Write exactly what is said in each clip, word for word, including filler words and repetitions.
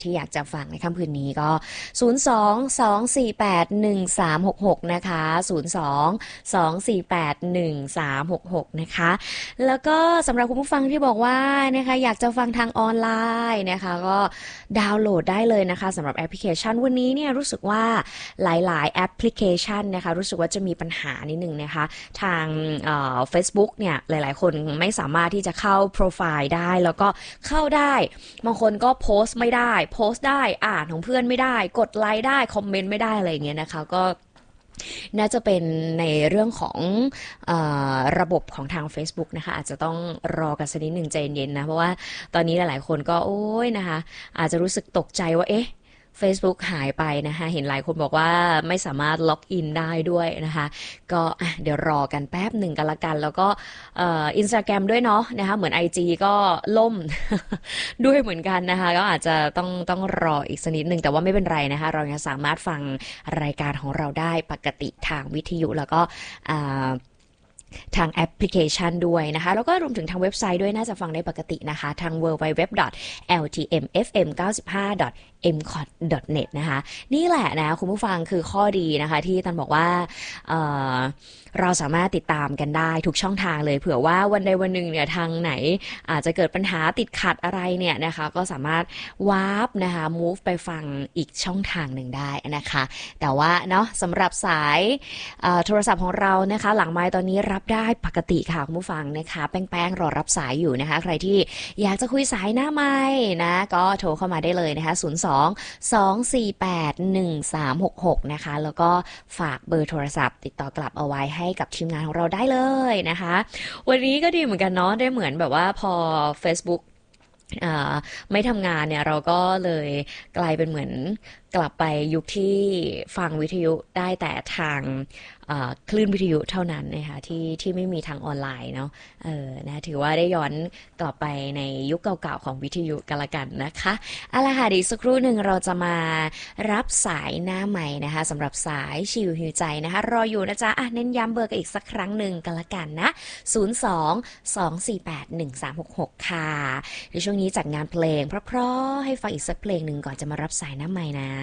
ที่อยากจะฟังในค่ำคืนนี้ก็ศูนย์ สอง สอง สี่ แปด หนึ่ง สาม หก หกนะคะศูนย์ สอง สอง สี่ แปด หนึ่ง สาม หก หกนะคะแล้วก็สำหรับคุณผู้ฟังที่บอกว่านะคะอยากจะฟังทางออนไลน์นะคะก็ดาวน์โหลดได้เลยนะคะสำหรับแอปพลิเคชันวันนี้เนี่ยรู้สึกว่าหลายๆแอปพลิเคชันนะคะรู้สึกว่าจะมีปัญหานิดนึงนะคะทางเอ่อ Facebook เนี่ยหลายๆคนไม่สามารถที่จะเข้าโปรไฟล์ได้แล้วก็เข้าได้บางคนก็โพสต์ไม่ได้โพสต์ได้อ่านของเพื่อนไม่ได้กดไลค์ได้คอมเมนต์ไม่ได้อะไรอย่างเงี้ยนะคะก็น่าจะเป็นในเรื่องของเออระบบของทาง Facebook นะคะอาจจะต้องรอกันสักนิดหนึ่งใจเย็นๆนะเพราะว่าตอนนี้หลายๆคนก็โอ้ยนะคะอาจจะรู้สึกตกใจว่าเอ๊ะ Facebook หายไปนะคะเห็นหลายคนบอกว่าไม่สามารถล็อกอินได้ด้วยนะคะก็เดี๋ยวรอกันแป๊บหนึ่งกันละกันแล้วก็อินสตาแกรมด้วยเนาะนะคะเหมือน ไอ จี ก็ล่ม ด้วยเหมือนกันนะคะก็อาจจะต้องต้องรออีกสักนิดหนึ่งแต่ว่าไม่เป็นไรนะคะเรายังสามารถฟังรายการของเราได้ปกติทางวิทยุแล้วก็ทางแอปพลิเคชันด้วยนะคะแล้วก็รวมถึงทางเว็บไซต์ด้วยน่าจะฟังได้ปกตินะคะทาง ดับเบิลยู ดับเบิลยู ดับเบิลยู ดอท แอล ที เอ็ม เอฟ เอ็ม เก้าสิบห้า ดอท เอ็ม ซี โอ ที ดอท เน็ต นะคะนี่แหละนะคุณผู้ฟังคือข้อดีนะคะที่ตันบอกว่าเอ่อเราสามารถติดตามกันได้ทุกช่องทางเลยเผื่อว่าวันใดวันหนึ่งเนี่ยทางไหนอาจจะเกิดปัญหาติดขัดอะไรเนี่ยนะคะก็สามารถวาร์ปนะคะ move ไปฟังอีกช่องทางหนึ่งได้นะคะแต่ว่าเนาะสำหรับสายโทรศัพท์ของเรานะคะหลังไมค์ตอนนี้รับได้ปกติค่ะคุณผู้ฟังนะคะแป้งๆรอรับสายอยู่นะคะใครที่อยากจะคุยสายหน้าไมค์นะก็โทรเข้ามาได้เลยนะคะศูนย์ สอง สอง สี่ แปด หนึ่ง สาม หก หกนะคะแล้วก็ฝากเบอร์โทรศัพท์ติดต่อกลับเอาไว้ให้กับทีมงานของเราได้เลยนะคะวันนี้ก็ดีเหมือนกันเนาะได้เหมือนแบบว่าพอ Facebook ไม่ทำงานเนี่ยเราก็เลยกลายเป็นเหมือนกลับไปยุคที่ฟังวิทยุได้แต่ทางคลื่นวิทยุเท่านั้นนะคะที่ที่ไม่มีทางออนไลน์เนาะเออนะถือว่าได้ย้อนกลับไปในยุคเก่าๆของวิทยุกันละกันนะคะเอาล่ะค่ะอีกสักครู่หนึ่งเราจะมารับสายหน้าใหม่นะคะสำหรับสายชิวหิวใจนะคะรออยู่นะจ๊ะอ่ะเน้นย้ำเบอร์กันอีกสักครั้งหนึ่งกันละกันนะศูนย์ สอง สอง สี่ แปด หนึ่ง สาม หก หกค่ะในช่วงนี้จัดงานเพลงเพราะๆให้ฟังอีกสักเพลงหนึ่งก่อนจะมารับสายหน้าใหม่นะ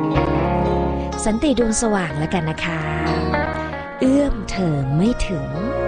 สันติดวงสว่างแล้วกันนะคะเอื้อมเธอไม่ถึง